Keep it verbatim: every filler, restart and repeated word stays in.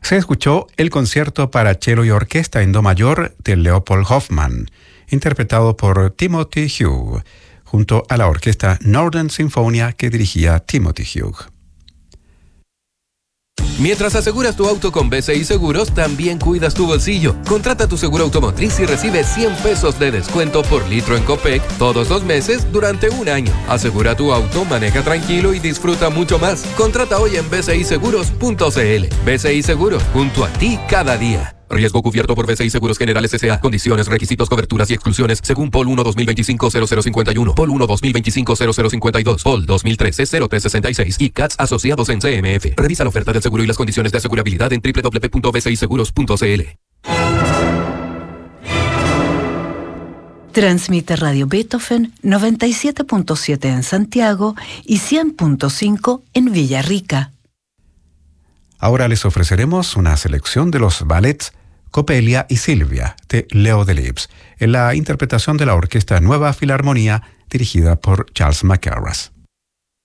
Se escuchó el concierto para cello y orquesta en do mayor de Leopold Hoffmann, interpretado por Timothy Hugh, junto a la orquesta Northern Sinfonia que dirigía Timothy Hugh. Mientras aseguras tu auto con B C I Seguros, también cuidas tu bolsillo. Contrata tu seguro automotriz y recibe cien pesos de descuento por litro en Copec todos los meses durante un año. Asegura tu auto, maneja tranquilo y disfruta mucho más. Contrata hoy en b c i seguros punto c l. B C I Seguros, junto a ti cada día. Riesgo cubierto por B C I Seguros Generales S A Condiciones, requisitos, coberturas y exclusiones según P O L uno dos mil veinticinco cero cero cincuenta y uno, P O L uno dos mil veinticinco cero cero cincuenta y dos, P O L dos mil trece cero tres sesenta y seis y C A T S asociados en C M F. Revisa la oferta del seguro y las condiciones de asegurabilidad en doble u doble u doble u punto b c i seguros punto c l. Transmite Radio Beethoven noventa y siete punto siete en Santiago y cien punto cinco en Villarrica. Ahora les ofreceremos una selección de los ballets Coppelia y Silvia de Leo Delibes en la interpretación de la Orquesta Nueva Filarmonía dirigida por Charles Mackerras.